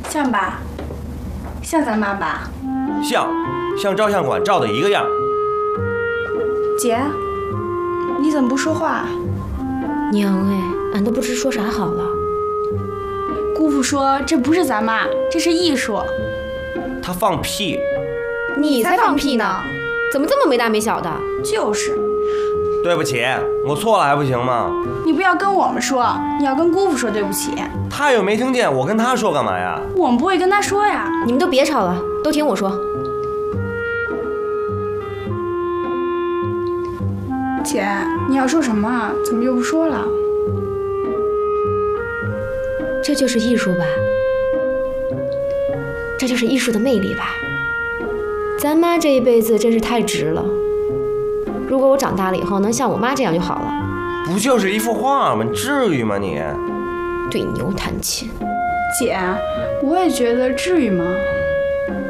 像吧？像咱妈吧？ 像照相馆照的一个样。 姐，你怎么不说话？ 娘哎，俺都不知说啥好了。 姑父说这不是咱妈，这是艺术。 他放屁！ 你才放屁呢！怎么这么没大没小的？ 就是。 对不起，我错了还不行吗？ 你不要跟我们说，你要跟姑父说对不起。 他又没听见，我跟他说干嘛呀？ 我们不会跟他说呀。 你们都别吵了，都听我说。 姐，你要说什么？怎么又不说了？ 这就是艺术吧？这就是艺术的魅力吧？咱妈这一辈子真是太值了。如果我长大了以后能像我妈这样就好了。 不就是一幅画吗？至于吗你？ 对牛弹琴。 姐，我也觉得至于吗？